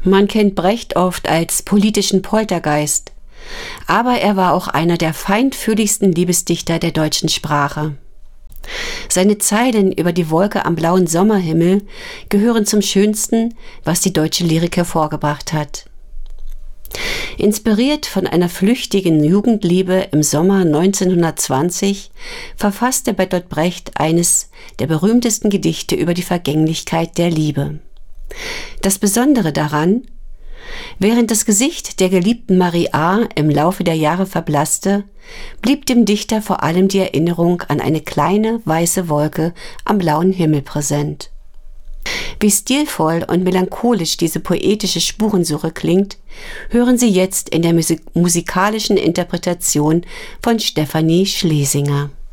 Man kennt Brecht oft als politischen Poltergeist, aber er war auch einer der feinfühligsten Liebesdichter der deutschen Sprache. Seine Zeilen über die Wolke am blauen Sommerhimmel gehören zum Schönsten, was die deutsche Lyrik hervorgebracht hat. Inspiriert von einer flüchtigen Jugendliebe im Sommer 1920 verfasste Bertolt Brecht eines der berühmtesten Gedichte über die Vergänglichkeit der Liebe. Das Besondere daran: Während das Gesicht der geliebten Marie A. im Laufe der Jahre verblasste, blieb dem Dichter vor allem die Erinnerung an eine kleine weiße Wolke am blauen Himmel präsent. Wie stilvoll und melancholisch diese poetische Spurensuche klingt, hören Sie jetzt in der musikalischen Interpretation von Stefanie Schlesinger.